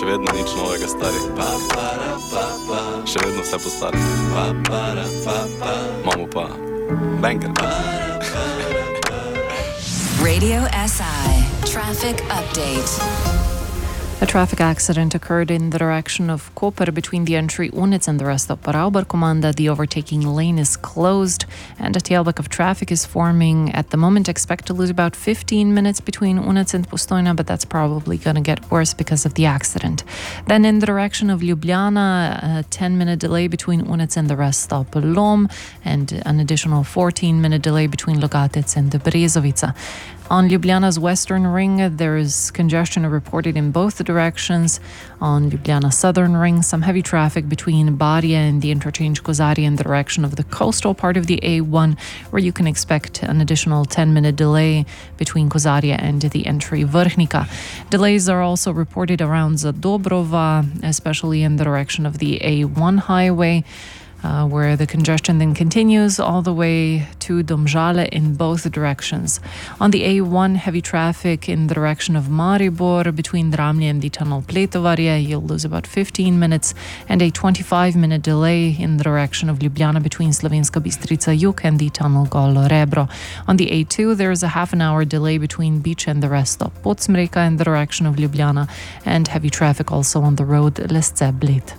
Še vedno nič novega, stari. Še vedno vse po stari. Imamo pa banger. Radio SI Traffic Update. A traffic accident occurred in the direction of Koper between the entry Units and the rest of Parauber Komanda. The overtaking lane is closed and a tailback of traffic is forming at the moment. Expect to lose about 15 minutes between Units and Postojna, but that's probably going to get worse because of the accident. Then in the direction of Ljubljana, a 10-minute delay between Units and the rest stop Lom, and an additional 14-minute delay between Logatec and Brezovica. On Ljubljana's western ring, there is congestion reported in both directions. On Ljubljana southern ring, some heavy traffic between Barje and the interchange Kozarje in the direction of the coastal part of the A1, where you can expect an additional 10-minute delay between Kozarje and the entry Vrhnika. Delays are also reported around Zadobrova, especially in the direction of the A1 highway, where the congestion then continues all the way to Domžale in both directions. On the A1, heavy traffic in the direction of Maribor between Dramlje and the tunnel Pletovarje. You'll lose about 15 minutes, and a 25-minute delay in the direction of Ljubljana between Slovenska Bistrica Jug and the tunnel Golo Rebro. On the A2, there is a half-an-hour delay between Beach and the rest stop Podsmreka in the direction of Ljubljana, and heavy traffic also on the road Lesce-Bled.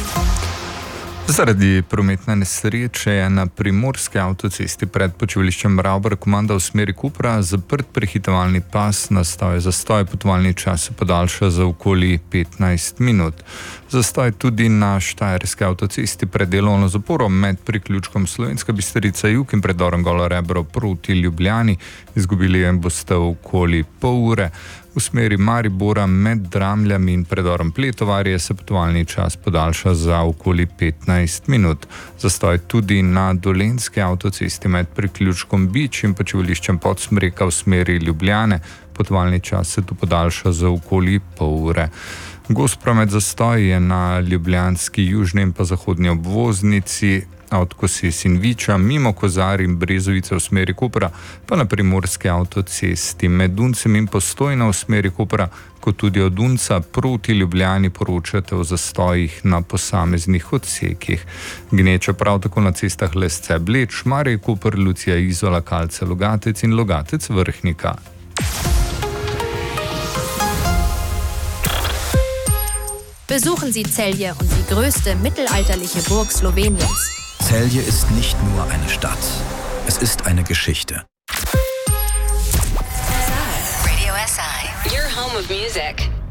Zaradi prometne nesreče je na primorski avtocesti pred počivališčem Parauber Komanda v smeri Kopra zaprt prehitevalni pas, nastal je zastoj, potovalni čas se podaljša za okoli 15 minut. Zastoj tudi na štajerski avtocesti pred delovno zaporo med priključkom Slovenska Bistrica Jug in predorom Golo Rebro proti Ljubljani. Izgubili boste okoli pol ure. V smeri Maribora med Dramljami in predorom Pletovarje se potovalni čas podaljša za okoli 15 minut. Zastoj tudi na dolenjski avtocesti med priključkom Bič in počivališčem Podsmreka v smeri Ljubljane. Potovalni čas se tu podaljša za okoli pol ure. Gost promet zastoj je na ljubljanski južni in pa zahodni obvoznici od Koses in Viča, mimo Kozarij in Brezovice v smeri Kopra, pa na primorski avtocesti med Duncem in Postojna v smeri Kopra, kot tudi od Dunca proti Ljubljani poročate o zastojih na posameznih odsekih. Gneča prav tako na cestah Lesce-Bled, Šmarje, Koper, Lucija, Izola, Kalce, Logatec in Logatec Vrhnika. Besuchen Sie Celje und die größte mittelalterliche Burg Sloweniens. Celje ist nicht nur eine Stadt, es ist eine Geschichte. Radio SI, your home of music.